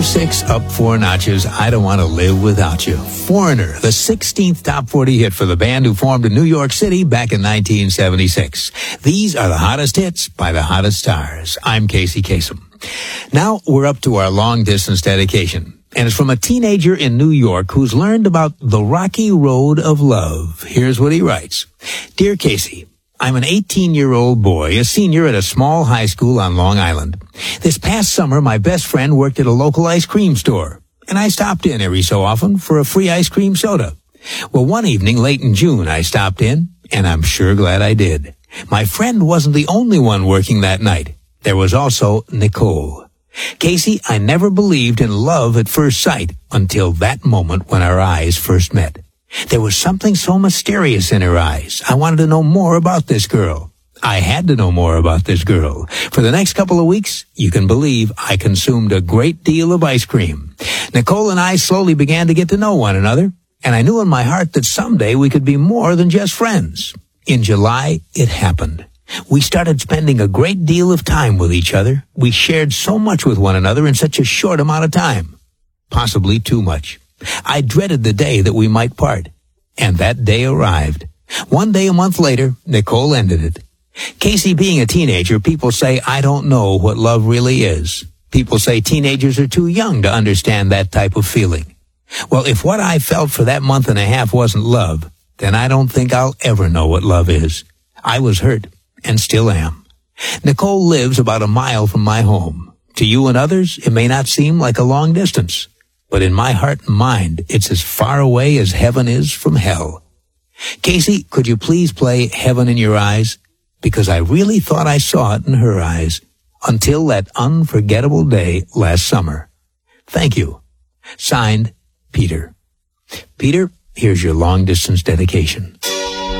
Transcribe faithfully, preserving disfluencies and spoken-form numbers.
number six, up four notches, I Don't Want to Live Without You. Foreigner, the sixteenth top forty hit for the band who formed in New York City back in nineteen seventy-six. These are the hottest hits by the hottest stars. I'm Casey Kasem. Now we're up to our long-distance dedication. And it's from a teenager in New York who's learned about the rocky road of love. Here's what he writes. Dear Casey, I'm an eighteen-year-old boy, a senior at a small high school on Long Island. This past summer, my best friend worked at a local ice cream store, and I stopped in every so often for a free ice cream soda. Well, one evening late in June, I stopped in, and I'm sure glad I did. My friend wasn't the only one working that night. There was also Nicole. Casey, I never believed in love at first sight until that moment when our eyes first met. There was something so mysterious in her eyes. I wanted to know more about this girl. I had to know more about this girl. For the next couple of weeks, you can believe I consumed a great deal of ice cream. Nicole and I slowly began to get to know one another, and I knew in my heart that someday we could be more than just friends. In July, it happened. We started spending a great deal of time with each other. We shared so much with one another in such a short amount of time. Possibly too much. I dreaded the day that we might part. And that day arrived. One day a month later, Nicole ended it. Casey, being a teenager, people say I don't know what love really is. People say teenagers are too young to understand that type of feeling. Well, if what I felt for that month and a half wasn't love, then I don't think I'll ever know what love is. I was hurt. And still am. Nicole lives about a mile from my home. To you and others, it may not seem like a long distance, but in my heart and mind, it's as far away as heaven is from hell. Casey, could you please play Heaven in Your Eyes? Because I really thought I saw it in her eyes until that unforgettable day last summer. Thank you. Signed, Peter. Peter, here's your long-distance dedication.